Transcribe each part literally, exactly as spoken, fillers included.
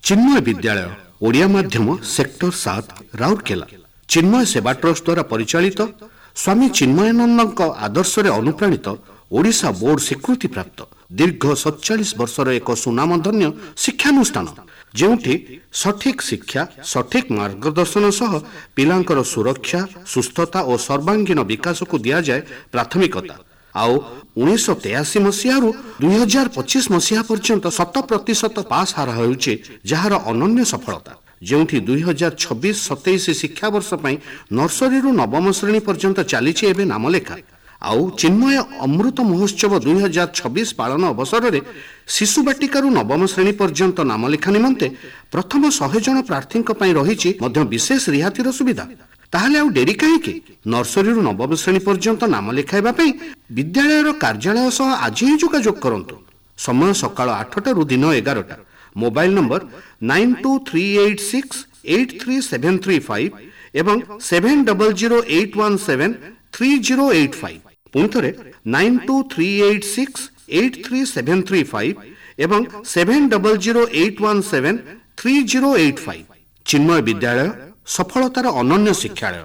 चिन्मय विद्यालय ओडिया माध्यम सेक्टर सात राउरकेला चिन्मय सेवा ट्रस्ट द्वारा परिचालित स्वामी चिन्मयानंद आदर्श अनुप्राणित ओडिशा बोर्ड स्वीकृति प्राप्त दीर्घ सैंतालीस वर्षर एक सुनामधन्य शिक्षानुष्ठान जोठी सठिक शिक्षा सठिक मार्गदर्शन सह पिलांकर सुरक्षा सुस्थता और सर्वांगीण विकास को दि जाए प्राथमिकता आउ उन्नीस तेयासी मसीह दुई हजार पचीस मसीहा पर्यंत शत प्रतिशत पास हार होउचे जार अनन्य सफलता जोठी दुई हजार छब्बीस सतैश शिक्षा वर्ष नर्सरी नवम श्रेणी पर्यंत चली नामलेखा आउ चिन्मय अमृत महोत्सव दुई हजार छब्बीस पालन अवसर में शिशु बाटिकार नवम श्रेणी पर्यंत नामलेखा निमंते प्रथम शहे जन प्रार्थी रही विशेष रिहातिर सुविधा ताहले आउ डेरी कहीं नर्सरी नवम श्रेणी पर्यंत नाम लिखाइबा विद्यालय कार्यालय सह आज ही जोगाजोग करंतु। समय सकाळ आठटा रु दिन एगारटा। Mobile number nine to three eight six eight three seven three five एवं seven double zero eight one seven three zero eight five पुणी थे nine to three eight six eight three seven three five एवं seven double zero eight one seven three zero eight five. चिन्मय विद्यालय सफलतार अनन्य शिक्षालय।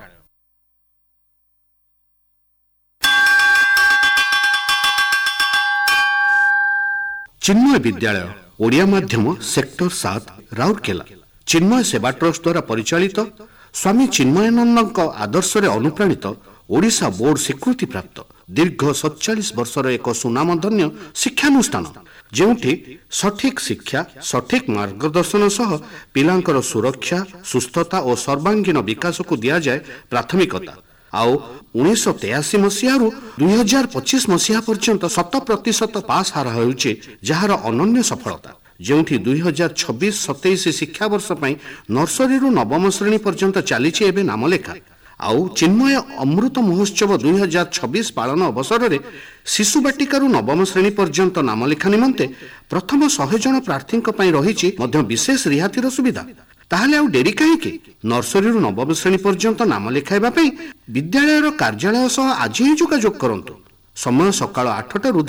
चिन्मय विद्यालय ओडिया माध्यम sector सात राउरकेला चिन्मय सेवा trust द्वारा परिचालित स्वामी चिन्मयानंद आदर्श अनुप्राणित ओडिशा बोर्ड स्वीकृति प्राप्त दीर्घ सैंतालीस वर्षर एक सुनामधन्य शिक्षानुष्ठान जोठी सठिक शिक्षा सठिक मार्गदर्शन सह पिलांकर सुरक्षा सुस्थता और सर्वांगीण विकास को दि जाए प्राथमिकता आउ उन्नीस तेयासी मसीह दुई हजार पचीस मसीहा पर्यंत शत प्रतिशत पास हार होउचे जार अनन्य सफलता जोठी दुई हजार छब्बीस सतैश शिक्षा वर्ष नर्सरी नवम श्रेणी पर्यंत चली नामलेखा आउ चिन्मय अमृत महोत्सव दुई हजार छब्बीस पालन अवसर में शिशु बाटिकार नवम श्रेणी पर्यंत नामलेखा निमंते प्रथम शहे जन प्रार्थी रही विशेष रिहातिर सुविधा ताहले आउ डेरी कहीं नर्सरी नवम श्रेणी पर्यंत नाम लिखाइबा विद्यालय कार्यालय सह आज ही जोगाजोग करंतु। समय सकाळ आठटा रु